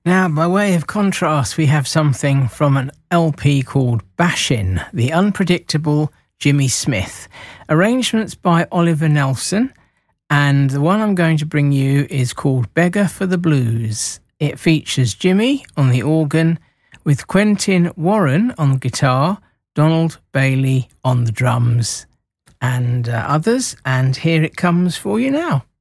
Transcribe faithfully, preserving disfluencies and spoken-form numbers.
Now, by way of contrast, we have something from an L P called Bashin', The Unpredictable Jimmy Smith. Arrangements by Oliver Nelson, and the one I'm going to bring you is called Beggar for the Blues. It features Jimmy on the organ, with Quentin Warren on the guitar, Donald Bailey on the drums, and uh, others, and here it comes for you now.